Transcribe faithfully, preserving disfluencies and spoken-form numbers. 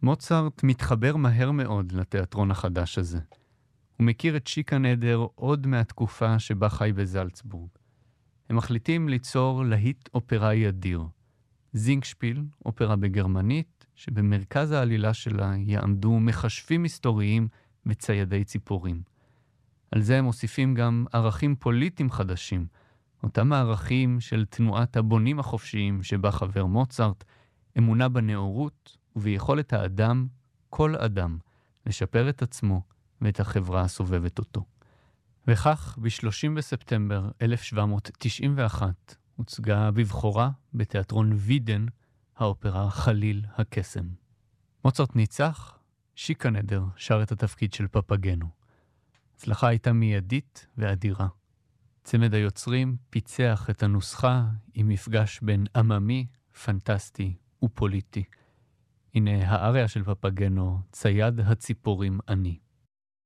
מוצרט מתחבר מהר מאוד לתיאטרון החדש הזה. הוא מכיר את שיקה נדר עוד מהתקופה שבה חי בזלצבורג. הם מחליטים ליצור להיט אופראי אדיר. זינגשפיל, אופרה בגרמנית, שבמרכז העלילה שלה יעמדו מחשבים היסטוריים וציידי ציפורים. על זה הם מוסיפים גם ערכים פוליטיים חדשים, אותם הערכים של תנועת הבונים החופשיים שבה חבר מוצרט, אמונה בנאורות וביכולת האדם, כל אדם, לשפר את עצמו ואת החברה הסובבת אותו. וכך, ב-שלושים בספטמבר אלף שבע מאות תשעים ואחת, הוצגה בבחורה בתיאטרון וידן, האופרה חליל הקסם. מוצרט ניצח, שיקה נדר שר את התפקיד של פפגנו. הצלחה הייתה מיידית ואדירה. צמד היוצרים פיצח את הנוסחה עם מפגש בין עממי, פנטסטי ופוליטי. הנה האריה של פפגנו, צייד הציפורים אני.